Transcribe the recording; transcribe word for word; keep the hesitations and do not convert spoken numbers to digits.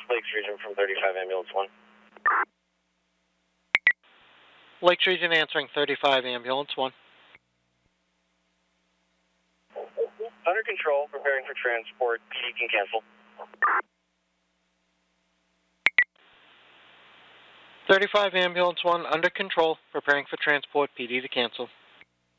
Lakes Region from thirty-five Ambulance one. Lakes Region answering thirty-five Ambulance one. Under control, preparing for transport. P D can cancel. thirty-five Ambulance one, under control, preparing for transport. P D to cancel.